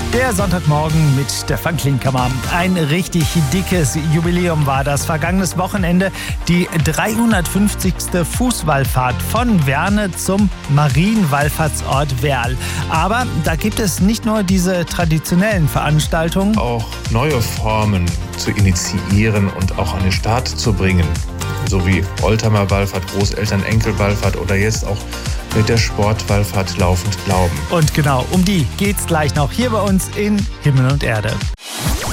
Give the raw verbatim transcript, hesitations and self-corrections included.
Der Sonntagmorgen mit Stefan Klinkhammer. Ein richtig dickes Jubiläum war das. Vergangenes Wochenende die dreihundertfünfzigste Fußwallfahrt von Werne zum Marienwallfahrtsort Werl. Aber da gibt es nicht nur diese traditionellen Veranstaltungen. Auch neue Formen zu initiieren und auch an den Start zu bringen. So wie Oldtimer-Wallfahrt, Großeltern-Enkel-Wallfahrt oder jetzt auch mit der Sportwallfahrt Laufend Glauben. Und genau, um die geht's gleich noch hier bei uns in Himmel und Erde.